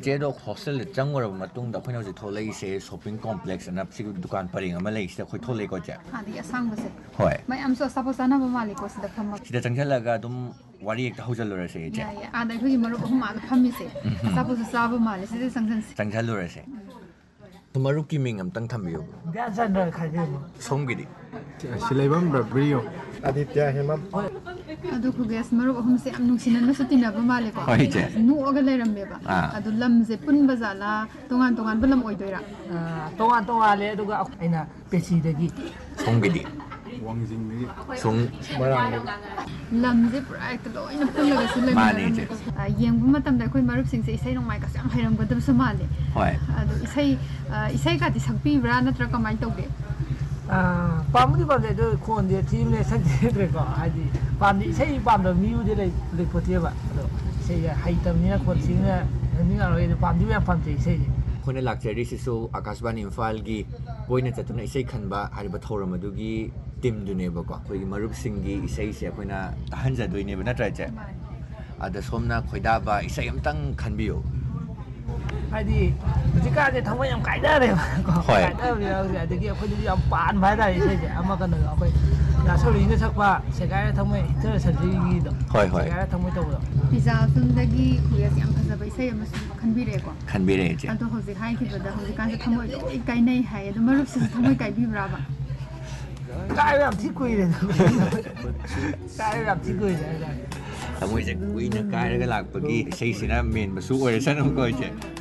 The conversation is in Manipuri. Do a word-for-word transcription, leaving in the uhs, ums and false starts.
ꯆꯦꯗꯣ ꯍꯣꯁꯇꯦꯜꯗ ꯆꯪꯉꯨꯔꯕ ꯃꯇꯨꯡꯗ ꯑꯩꯈꯣꯏꯅ ꯍꯧꯖꯤꯛ ꯊꯣꯛꯂꯛꯏꯁꯦ ꯁꯣꯞꯄꯤꯡ ꯀꯣꯝꯄ꯭ꯂꯦꯛꯁ ꯑꯅ ꯁꯤꯒꯤ ꯗꯨꯀꯥꯟ ꯄꯔꯦꯡ ꯑꯃ ꯂꯩ ꯁꯤꯗ ꯑꯩꯈꯣꯏ ꯊꯣꯛꯂꯛꯑꯦꯀꯣ ꯆꯦ ꯑꯗꯒꯤ ꯑꯁꯥꯡꯕꯁꯦ ꯍꯣꯏ ꯃꯌꯥꯝꯁꯨ ꯑꯆꯥꯄꯣꯠ ꯆꯥꯅꯕ ꯃꯥꯜꯂꯦꯀꯣ ꯁꯤꯗ ꯐꯝꯃꯒ ꯁꯤꯗ ꯆꯪꯁꯤꯜꯂꯒ ꯑꯗꯨꯝ ꯋꯥꯔꯤ ꯍꯦꯛꯇ ꯍꯧꯖꯜꯂꯨꯔꯁꯦ ꯏꯆꯦ ꯌꯥꯏꯌꯦ ꯑꯥꯗ ꯑꯩꯈꯣꯏꯒꯤ ꯃꯔꯨꯞ ꯑꯍꯨꯝ ꯑꯥꯗ ꯐꯝꯃꯤꯁꯦ ꯑꯆꯥꯄꯣꯠꯁꯨ ꯆꯥꯕ ꯃꯥꯜꯂꯦ ꯁꯤꯗ ꯆꯪꯁꯤꯟꯁꯦ ꯆꯪꯁꯜꯂꯨꯔꯁꯦ ꯃꯔꯨꯞꯀꯤ ꯃꯤꯡ ꯑꯝꯇꯪ ꯊꯝꯕꯤꯌꯨ ꯒ꯭ꯌꯥꯟꯆꯟꯗ꯭ꯔ ꯈꯥꯏꯗꯦꯕ ꯁꯣꯝꯒꯤꯗꯤ ꯁꯤꯂꯩꯕꯝ ꯕ꯭ꯔꯤꯌꯣ ꯑꯗꯤꯇ꯭ꯌ ꯍꯦꯃꯝ ꯑꯗꯨ ꯈꯨꯒꯦꯁ ꯃꯔꯨꯞ ꯑꯍꯨꯝꯁꯦ ꯌꯥꯝ ꯅꯨꯡꯁꯤꯅꯅꯁꯨ ꯇꯤꯟꯅꯕ ꯃꯥꯜꯂꯦꯀꯣ ꯍꯣꯏ ꯏꯆꯦ ꯅꯣꯛꯑꯒ ꯂꯩꯔꯝꯃꯦꯕ ꯑꯗꯨ ꯂꯝꯁꯦ ꯄꯨꯟꯕ ꯖꯥꯠꯂꯥ ꯇꯣꯉꯥꯟ ꯇꯣꯉꯥꯟꯕ ꯂꯝ ꯑꯣꯏꯗꯣꯏꯔꯥ ꯇꯣꯉꯥꯟ ꯇꯣꯉꯥꯜꯂꯦ ꯑꯗꯨꯒ ꯑꯩꯅ ꯄꯦꯆꯤꯗꯒꯤ ꯁꯣꯝꯒꯤꯗꯤ ꯋꯥꯡꯖꯤꯡꯗꯒꯤ ꯁꯣꯝ ꯃꯣꯏꯔꯥꯡꯗꯒꯤ ꯂꯝꯁꯦ ꯄꯨꯔꯥ ꯍꯦꯛꯇ ꯂꯣꯏꯅ ꯄꯨꯜꯂꯒꯁꯨ ꯂꯩꯃꯤꯟꯅꯔꯝꯃꯦꯀꯣ ꯌꯦꯡꯕ ꯃꯇꯝꯗ ꯑꯩꯈꯣꯏ ꯃꯔꯨꯞꯁꯤꯡꯁꯦ ꯏꯁꯩ ꯅꯣꯡꯃꯥꯏꯒꯁꯨ ꯌꯥꯝ ꯍꯩꯔꯝꯒꯗꯕꯁꯨ ꯃꯥꯜꯂꯦ ꯍꯣꯏ ꯑꯗꯨ ꯏꯁꯩ ꯏꯁꯩꯒꯗꯤ ꯁꯛꯄꯤꯕ꯭ꯔꯥ ꯅꯠꯇ꯭ꯔꯒ ꯀꯃꯥꯏꯅ ꯇꯧꯒꯦ ꯄꯥꯝꯕꯨꯗꯤ ꯄꯥꯝꯖꯩ ꯑꯗꯨ ꯈꯣꯟꯁꯦ ꯊꯤꯕꯅꯦ ꯁꯛꯊꯤꯗ꯭ꯔꯦꯀꯣ ꯍꯥꯏꯗꯤ ꯄꯥꯝꯗꯤ ꯏꯁꯩ ꯄꯥꯝꯗꯕ ꯃꯤꯕꯨꯗꯤ ꯂꯩꯄꯣꯠꯇꯦꯕ ꯑꯗꯣ ꯏꯁꯩꯁꯦ ꯍꯩꯇꯕꯅꯤꯅ ꯈꯣꯟ ꯊꯤꯕꯅ ꯍꯟꯅꯤꯡꯉꯔꯣꯏ ꯑꯗꯣ ꯄꯥꯝꯗꯤ ꯌꯥꯝ ꯄꯥꯝꯖꯩ ꯏꯁꯩꯁꯦ ꯑꯩꯈꯣꯏꯅ ꯂꯥꯛꯆꯔꯤꯁꯤꯁꯨ ꯑꯀꯥꯁꯕꯥꯅꯤ ꯏꯝꯐꯥꯜꯒꯤ ꯀꯣꯏꯅ ꯆꯠꯇꯨꯅ ꯏꯁꯩ ꯈꯟꯕ ꯍꯥꯏꯔꯤꯕ ꯊꯧꯔꯝ ꯑꯗꯨꯒꯤ ꯇꯤꯝꯗꯨꯅꯦꯕꯀꯣ ꯑꯩꯈꯣꯏꯒꯤ ꯃꯔꯨꯞꯁꯤꯡꯒꯤ ꯏꯁꯩꯁꯦ ꯑꯩꯈꯣꯏꯅ ꯇꯥꯍꯟꯖꯗꯣꯏꯅꯦꯕ ꯅꯠꯇ꯭ꯔꯥ ꯏꯆꯦ ꯑꯗ ꯁꯣꯝꯅ ꯈꯣꯏꯗꯥꯕ ꯏꯁꯩ ꯑꯝꯇꯪ ꯈꯟꯕꯤꯌꯨ ꯍꯥꯏꯗꯤ ꯍꯧꯖꯤꯛꯀꯥꯟꯁꯦ ꯊꯃꯣꯏ ꯌꯥꯝ ꯀꯥꯏꯅꯔꯦꯕꯀꯣ ꯀꯥꯏꯅꯕ ꯌꯥꯎꯁꯦ ꯑꯗꯒꯤ ꯑꯩꯈꯣꯏꯗꯁꯨ ꯌꯥꯝ ꯄꯥꯟꯕ ꯍꯥꯏꯇꯥꯔꯦ ꯏꯁꯩꯁꯦ ꯑꯃ ꯀꯩꯅꯣꯗꯣ ꯑꯩꯈꯣꯏ ꯔꯥꯁꯣꯔꯤꯅ ꯁꯛꯄ ꯁꯦꯒꯥꯏꯔ ꯊꯃꯣꯏ ꯍꯤꯛꯊꯔ ꯁꯟꯖꯤꯒꯤꯗꯣ ꯍꯣꯏ ꯍꯣꯏ ꯁꯦꯒꯥꯏꯔ ꯊꯃꯣꯏ ꯇꯧꯕꯗꯣ ꯄꯤꯖꯥꯐꯤꯜꯝꯗꯒꯤ ꯈꯨꯒꯦꯁ ꯌꯥꯝ ꯐꯖꯕ ꯏꯁꯩ ꯑꯃꯁꯨ ꯈꯟꯕꯤꯔꯛꯑꯦꯀꯣ ꯈꯟꯕꯤꯔꯛꯑꯦ ꯏꯆꯦ ꯑꯗꯣ ꯍꯧꯖꯤꯛ ꯍꯥꯏꯈꯤꯕꯗ ꯍꯧꯖꯤꯛꯀꯥꯟꯁꯦ ꯊꯃꯣꯏ ꯂꯣꯏ ꯀꯥꯏꯅꯩ ꯍꯥꯏ ꯑꯗꯣ ꯃꯔꯨꯞꯁꯤꯁꯨ ꯊꯃꯣꯏ ꯀꯥꯏꯕꯤꯕ꯭ꯔꯥꯕ ꯀꯥꯏꯕ ꯌꯥꯝ ꯊꯤ ꯀꯨꯏꯔꯦ ꯀꯥꯏꯕ ꯌꯥꯝ ꯊꯤ ꯀꯨꯏꯔꯦ ꯍꯥꯏꯇꯥꯔꯦ ꯊꯃꯣꯏꯁꯦ ꯀꯨꯏꯅ ꯀꯥꯏꯔꯒ ꯂꯥꯛꯄꯒꯤ ꯏꯁꯩꯁꯤꯅ ꯃꯦꯟꯕꯁꯨ ꯑꯣꯏꯔꯁꯅꯨꯀꯣ ꯏꯆꯦ